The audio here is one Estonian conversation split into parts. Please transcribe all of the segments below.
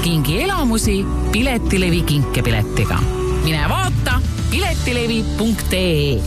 Kingi elamusi Piletilevi kinkepiletiga. Mine vaata piletilevi.ee.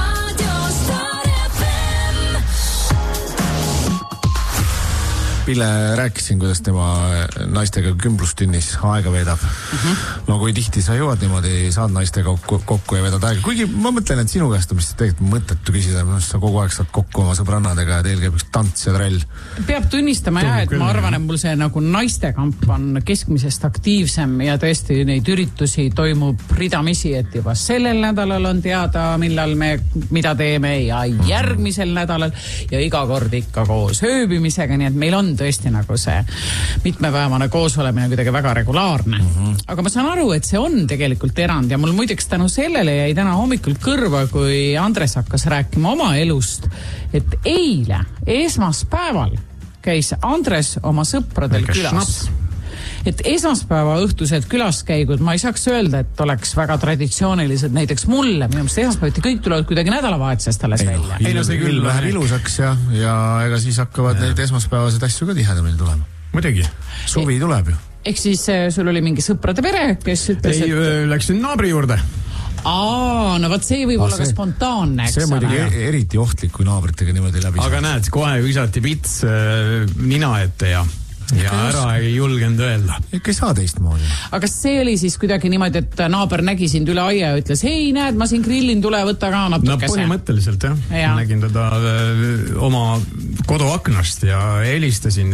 Pille rääkisin, kuidas tema naistega kümblustunnis aega veedab. No kui tihti sa jõuad niimoodi, saad naistega kokku ja vedad aega. Kuigi ma mõtlen, et sinu käest on vist tegelikult mõttetu küsida, sa kogu aeg saad kokku oma sõbrannadega ja teil käib üks tants ja trell. Peab tunnistama et ma arvan, et mul see nagu naistekamp on keskmisest aktiivsem ja tõesti neid üritusi toimub ridamisi, et juba sellel nädalal on teada, millal me mida teeme ja järgmisel nädalal ja iga kord ikka koos ööbimisega, nii et meil on tõesti nagu see mitmepäevane koosolemine kuidagi väga regulaarne. Aga ma saan aru, et see on tegelikult erand ja mul muideks tänu sellele jäi täna hommikul kõrva, kui Andres hakkas rääkima oma elust, et eile, esmaspäeval käis Andres oma sõpradel külas. Et esmaspäeva õhtused külaskäigud, ma ei saaks öelda, et oleks väga traditsioonilised, näiteks mulle, minu meelest esmaspäevati kõik tulevad kuidagi nädalavahetusest alles välja. Ei no see küll läheb ilusaks ja ega siis hakkavad neid esmaspäevased asju ka tihedamini tulema. Muidugi. Suvi tuleb ju. Ehk siis sul oli mingi sõprade pere, kes ütles, läksin naabri juurde. No võt see võib olla ka spontaanne, eks see on muidugi eriti ohtlik, kui naabritega niimoodi läbi. Aga näed, kohe visati pits nina ette ja ära ei julgenud öelda. Ikka ei saa teistmoodi. Aga see oli siis kuidagi niimoodi, et naaber nägi sind üle aia ja ütles, hei, näed, ma siin grillin, tule, võtta ka natukese. No põhimõtteliselt jah. Ma nägin teda oma koduaknast ja helistasin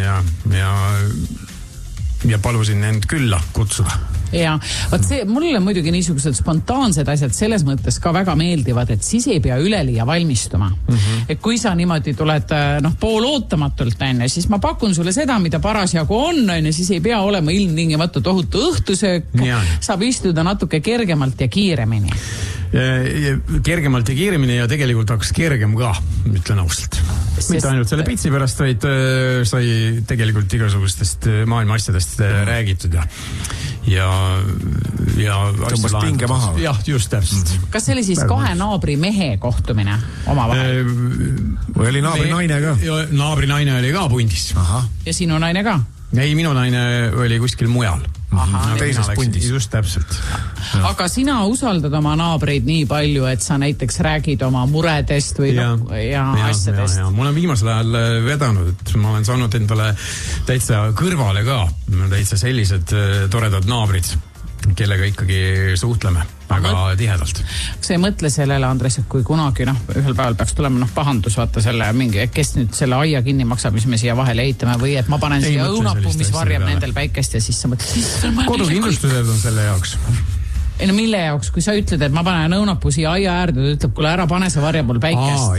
ja palusin end külla kutsuda. Ja, võt see, mulle muidugi niisugused spontaansed asjad selles mõttes ka väga meeldivad, et siis ei pea üleliia valmistuma. Et kui sa niimoodi tuled poolootamatult, siis ma pakun sulle seda, mida parasjagu on, siis ei pea olema ilmtingimata tohutu õhtusöök, saab istuda natuke kergemalt ja kiiremini. Kergemalt ja kiiremini ja tegelikult hakkas kergem ka, ütlen ausalt. Mitte ainult selle pitsi pärast, vaid sai tegelikult igasugustest maailma asjadest räägitud ja tõmbas pinge maha. Jah, just täpselt. Kas see oli siis kahe naabri mehe kohtumine omavahel? Või oli naabri naine ka? Naabri naine oli ka pundis. Ja sinu naine ka? Ei, minu naine oli kuskil mujal. Teises pundis. Just täpselt. Aga sina usaldad oma naabreid nii palju, et sa näiteks räägid oma muredest või asjadest? Mul on viimasel ajal vedanud, et ma olen saanud endale täitsa kõrvale ka, täitsa sellised toredad naabrid, kellega ikkagi suhtleme väga tihedalt. Kas ei mõtle sellele, Andres, et kui kunagi ühel päeval peaks tulema pahandus, vaata selle mingi, kes nüüd selle aia kinni maksab, mis me siia vahele ehitame või et ma panen siia õunapuu, mis varjab nendel päikest ja siis sa mõtled... Kodukindlustused on selle jaoks. Ei no mille jaoks, kui sa ütled, et ma panen õunapuu siia aia äärde, ta ütleb, kuule ära pane see varja mul päikest.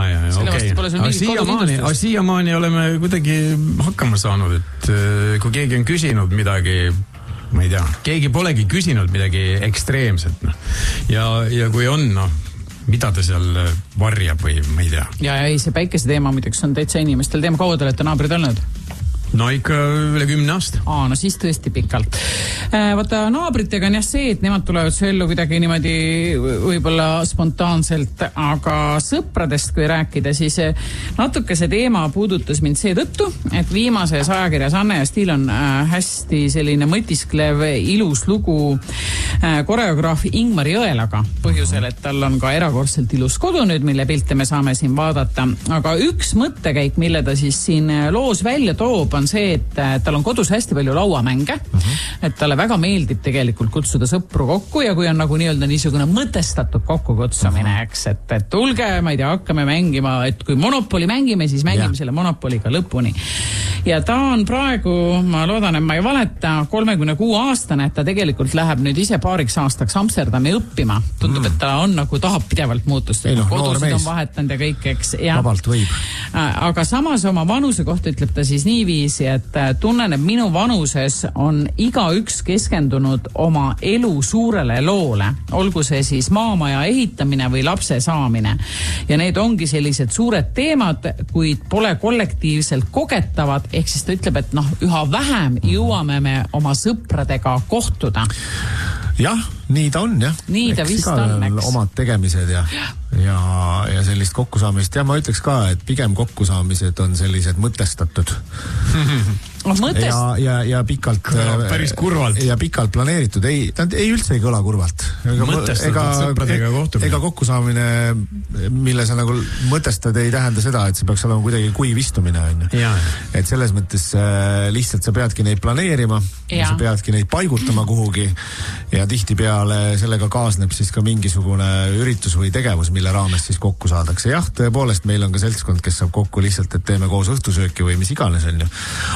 Okay. Siiamaani oleme kuidagi hakkama saanud, et kui keegi on küsinud midagi, ma ei tea, keegi polegi küsinud midagi ekstreemset. Ja kui on, mida ta seal varjab või ma ei tea. Ja ei, see päikese teema muideks on täitsa inimestel teema. Kaua te olete naabrid olnud? No ikka üle 10 aasta. No siis tõesti pikalt. Vaata, naabritega on jah see, et nemad tulevad su ellu kuidagi niimoodi võib-olla spontaanselt, aga sõpradest kui rääkida, siis natuke see teema puudutas mind seetõttu, et viimases ajakirjas Anne ja Stiil on hästi selline mõtisklev, ilus lugu koreograaf Ingmar Jõelaga põhjusel, et tal on ka erakordselt ilus kodu nüüd, mille pilte me saame siin vaadata. Aga üks mõttekäik, mille ta siis siin loos välja toob, on see, et tal on kodus hästi palju lauamänge, et talle väga meeldib tegelikult kutsuda sõpru kokku ja kui on nagu nii-öelda niisugune mõtestatud kokkukutsumine, eks, et tulge, ma ei tea, hakkame mängima, et kui Monopoli mängime, siis mängime selle Monopoliga lõpuni. Ja ta on praegu, ma loodan, et ma ei valeta, 36-aastane, et ta tegelikult läheb nüüd ise paariks aastaks Amsterdami õppima. Tundub, et ta on nagu tahab pidevalt muutust. Kodusid on vahetanud ja kõik, eks. Vabalt võib. Aga samas oma vanuse kohta ütleb ta siis niiviisi, et tunnen, et minu vanuses on igaüks keskendunud oma elu suurele loole. Olgu see siis maamaja ehitamine või lapse saamine. Ja need ongi sellised suured teemad, kuid pole kollektiivselt kogetavad. Ehk siis ta ütleb, et üha vähem jõuame me oma sõpradega kohtuda. Jah, nii ta on, jah. Nii ta vist on, eks. Omad tegemised ja sellist kokkusaamist. Ja ma ütleks ka, et pigem kokkusaamised on sellised mõtestatud. ja pikalt päris kurvalt. Ja pikalt planeeritud. Ei üldse ei kõla kurvalt. Mõtestatud sõpradega kohtumine. Ega kokkusaamine, mille sa nagu mõtestad, ei tähenda seda, et see peaks olema kuidagi kuiv istumine. Et selles mõttes lihtsalt sa peadki neid planeerima ja sa peadki neid paigutama kuhugi ja tihtipeale sellega kaasneb siis ka mingisugune üritus või tegevus, mille raames siis kokku saadakse. Jah, tõepoolest meil on ka seltskond, kes saab kokku lihtsalt, et teeme koos õhtusööki või mis iganes on ju.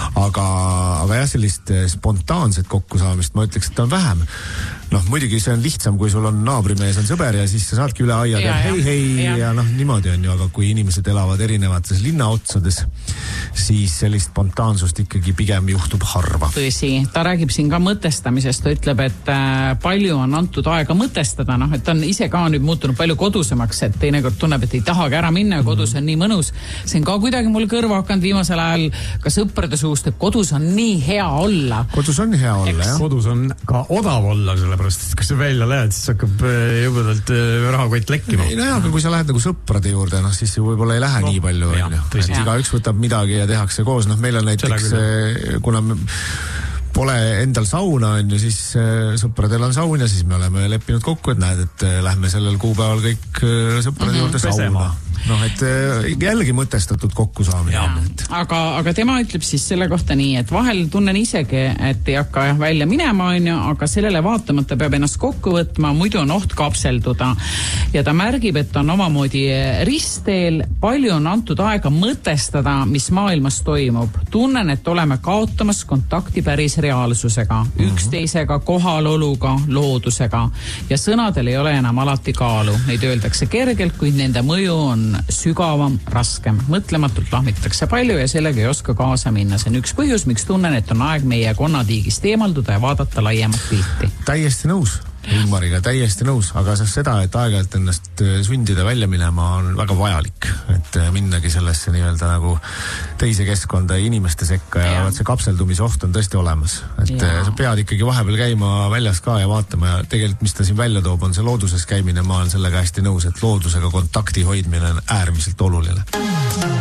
Aga jah, sellist spontaanset kokkusaamist ma ütleks, et on vähem. Muidugi see on lihtsam, kui sul on naabrimees on sõber ja siis sa saadki üle aia hei ja niimoodi on ju, aga kui inimesed elavad erinevates linnaotsades, siis sellist spontaansust ikkagi pigem juhtub harva. Tõsi, ta räägib siin ka mõtestamisest, ta ütleb, et palju on antud aega mõtestada, et ta on ise ka nüüd muutunud palju kodusemaks, et teinekord tunneb, et ei tahagi ära minna ja kodus on nii mõnus. See on ka kuidagi mul kõrva hakanud viimasel ajal ka sõprade suust, et kodus on nii hea olla. Kodus on hea olla, jah. Kodus on ka odav olla, sellepärast, et kui sa välja lähed, siis hakkab jõudvalt rahakott lekkima. Aga kui sa lähed nagu sõprade juurde, siis võib-olla ei lähe nii palju. Igaüks võtab midagi ja tehakse koos. Meil on näiteks, kuna pole endal sauna on ju, siis sõpradel on saun ja siis me oleme leppinud kokku, et näed, et lähme sellel kuupäeval kõik sõprade juurde sauna. Et jällegi mõtestatud kokkusaamine. Aga tema ütleb siis selle kohta nii, et vahel tunnen isegi, et ei hakka välja minema, aga sellele vaatamata peab ennast kokku võtma, muidu on oht kapselduda. Ja ta märgib, et on omamoodi ristteel, palju on antud aega mõtestada, mis maailmas toimub. Tunnen, et oleme kaotamas kontakti päris reaalsusega, üksteisega, kohaloluga, loodusega ja sõnadel ei ole enam alati kaalu. Neid öeldakse kergelt, kuid nende mõju on sügavam, raskem. Mõtlematult lahmitakse palju ja sellega ei oska kaasa minna. See on üks põhjus, miks tunnen, et on aeg meie konnatiigist eemalduda ja vaadata laiemat pilti. Täiesti nõus. Ingmariga täiesti nõus, aga seda, et aeg-ajalt ennast sundida välja minema on väga vajalik, et minnagi sellesse nii-öelda nagu teise keskkonda inimeste sekka ja see kapseldumise oht on tõesti olemas, et sa pead ikkagi vahepeal käima väljas ka ja vaatama ja tegelikult mis ta siin välja toob on see looduses käimine, ma olen sellega hästi nõus, et loodusega kontakti hoidmine on äärmiselt oluline.